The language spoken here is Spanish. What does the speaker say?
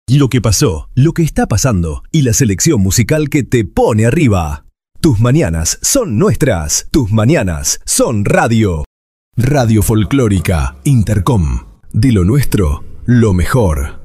Lo que pasó, lo que está pasando y la selección musical que te pone arriba. Tus mañanas son nuestras. Tus mañanas son radio. Radio Folclórica Intercom. De lo nuestro, lo mejor.